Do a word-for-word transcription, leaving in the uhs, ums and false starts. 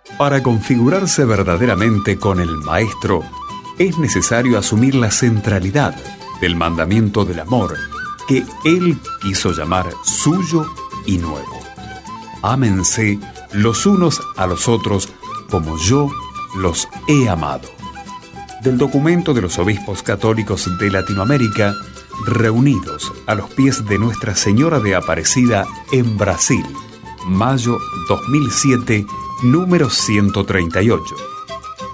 Para configurarse verdaderamente con el Maestro, es necesario asumir la centralidad del mandamiento del amor que Él quiso llamar suyo y nuevo. Ámense los unos a los otros como yo los he amado. Del documento de los obispos católicos de Latinoamérica, reunidos a los pies de Nuestra Señora de Aparecida en Brasil, mayo dos mil siete, número ciento treinta y ocho.